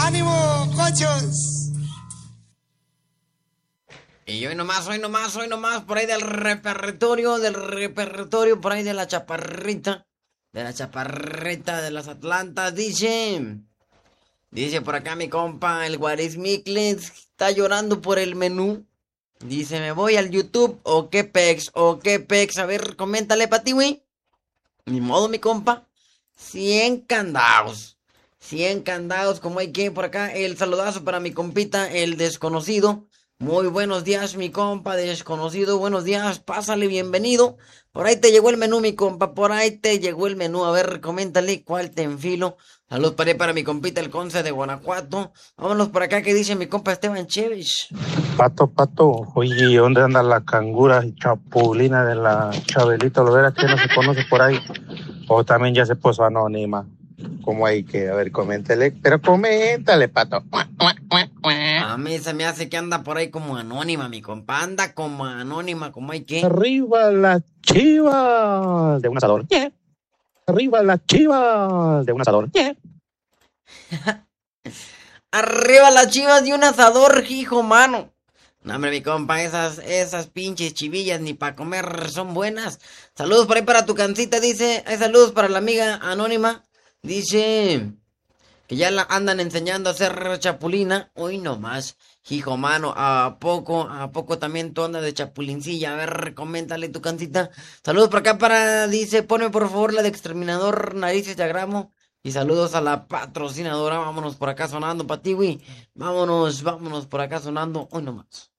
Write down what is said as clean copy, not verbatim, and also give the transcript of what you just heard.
¡Ánimo, cochos! Y hoy nomás, por ahí del repertorio, por ahí de la chaparrita de las Atlantas, dice por acá mi compa, el Guarismicles, está llorando por el menú. Dice, me voy al YouTube, o qué pex, a ver, coméntale, Pati, güey. Ni modo, mi compa. 100 candados. 100 candados, como hay que por acá. El saludazo para mi compita, el desconocido. Muy buenos días, mi compa desconocido. Buenos días, pásale, bienvenido. Por ahí te llegó el menú, mi compa. Por ahí te llegó el menú. A ver, coméntale cuál te enfilo. Saludos para mi compita, el Conce de Guanajuato. Vámonos por acá, que dice mi compa Esteban Chévez. Pato, oye, ¿dónde anda la cangura y chapulina de la Chabelita Olvera que no se conoce por ahí? O también ya se puso anónima. ¿Cómo hay que? A ver, coméntele. Pero coméntale, Pato. A mí se me hace que anda por ahí como anónima, mi compa. Anda como anónima, como hay que. Arriba las chivas de un asador. Yeah. Arriba las chivas de un asador. Yeah. Arriba las chivas de un asador, hijo mano. No, hombre, mi compa, esas pinches chivillas ni para comer son buenas. Saludos por ahí para tu cancita, dice. Hay saludos para la amiga anónima. Dice que ya la andan enseñando a hacer chapulina. Hoy nomás, hijo mano, ¿a poco también tú andas de chapulincilla? A ver, coméntale tu cancita. Saludos por acá dice, ponme por favor la de Exterminador Narices de Agramo. Y saludos a la patrocinadora. Vámonos por acá sonando, Patiwi. Vámonos por acá sonando. Hoy nomás.